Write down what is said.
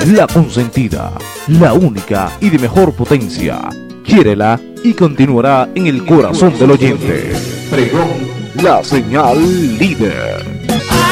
la consentida, la única y de mejor potencia. Quiérela y continuará en el corazón del oyente. Pregón, la señal líder.